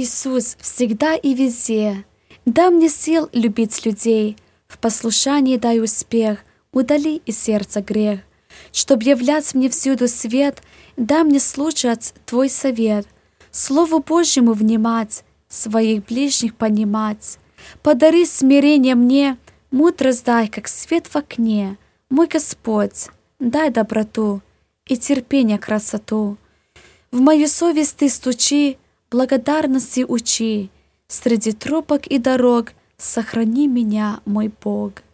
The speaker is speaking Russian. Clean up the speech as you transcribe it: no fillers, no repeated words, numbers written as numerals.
Иисус, всегда и везде, дай мне сил любить людей, в послушании дай успех, удали из сердца грех. Чтоб являть мне всюду свет, дай мне слушать Твой совет, Слову Божьему внимать, своих ближних понимать. Подари смирение мне, мудрость дай, как свет в окне. Мой Господь, дай доброту и терпение красоту. В мою совесть Ты стучи, благодарности учи. Среди тропок и дорог сохрани меня, мой Бог.